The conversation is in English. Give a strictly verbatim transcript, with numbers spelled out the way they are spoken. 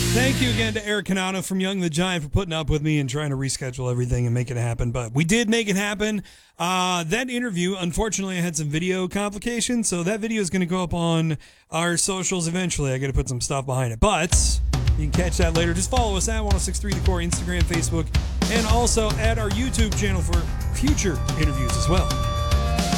Thank you again to Eric Canano from Young the Giant for putting up with me and trying to reschedule everything and make it happen. But we did make it happen. Uh, that interview, unfortunately, I had some video complications, so that video is going to go up on our socials eventually. I got to put some stuff behind it. But you can catch that later. Just follow us at ten sixty-three The Core, Instagram, Facebook, and also at our YouTube channel for future interviews as well.